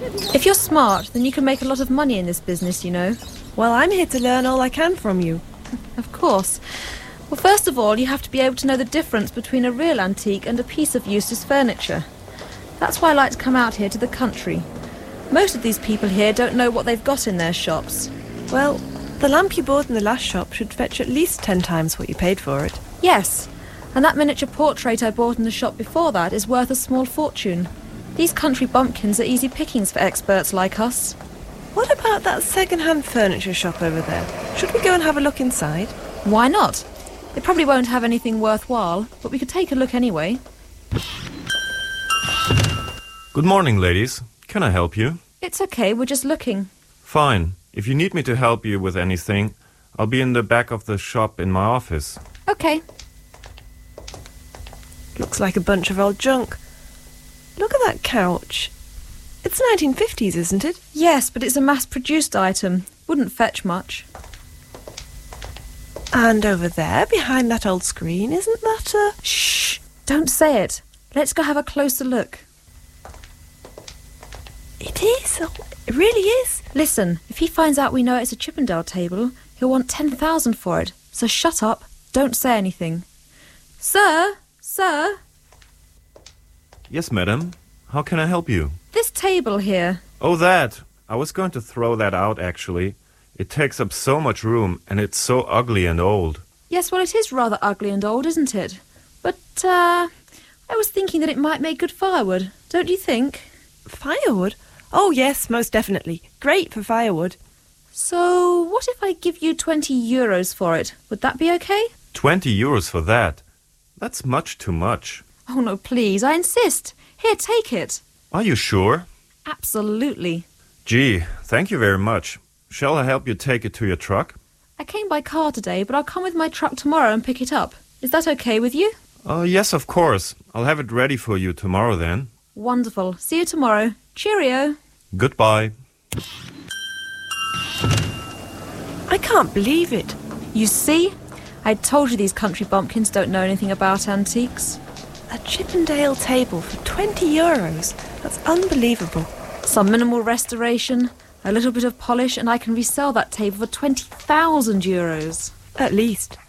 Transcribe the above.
If you're smart, then you can make a lot of money in this business, you know. Well, I'm here to learn all I can from you. Of course. Well, first of all, you have to be able to know the difference between a real antique and a piece of useless furniture. That's why I like to come out here to the country. Most of these people here don't know what they've got in their shops. Well, the lamp you bought in the last shop should fetch at least 10 times what you paid for it. Yes, and that miniature portrait I bought in the shop before that is worth a small fortune. These country bumpkins are easy pickings for experts like us. What about that second-hand furniture shop over there? Should we go and have a look inside? Why not? It probably won't have anything worthwhile, but we could take a look anyway. Good morning, ladies. Can I help you? It's okay, we're just looking. Fine. If you need me to help you with anything, I'll be in the back of the shop in my office. Okay. Looks like a bunch of old junk. Look at that couch. It's 1950s, isn't it? Yes, but it's a mass-produced item. Wouldn't fetch much. And over there, behind that old screen, isn't that a... Shh! Don't say it. Let's go have a closer look. It is. Oh, it really is. Listen, if he finds out we know it's a Chippendale table, he'll want 10,000 for it. So shut up. Don't say anything. Sir? Sir? Yes, madam. How can I help you? This table here. Oh, that. I was going to throw that out, actually. It takes up so much room, and it's so ugly and old. Yes, well, it is rather ugly and old, isn't it? But, I was thinking that it might make good firewood. Don't you think? Firewood? Oh, yes, most definitely. Great for firewood. So, what if I give you 20 euros for it? Would that be okay? 20 euros for that? That's much too much. Oh, no, please, I insist. Here, take it. Are you sure? Absolutely. Gee, thank you very much. Shall I help you take it to your truck? I came by car today, but I'll come with my truck tomorrow and pick it up. Is that okay with you? Yes, of course. I'll have it ready for you tomorrow then. Wonderful. See you tomorrow. Cheerio. Goodbye. I can't believe it. You see? I told you these country bumpkins don't know anything about antiques. A Chippendale table for 20 euros. That's unbelievable. Some minimal restoration, a little bit of polish, and I can resell that table for 20,000 euros. At least.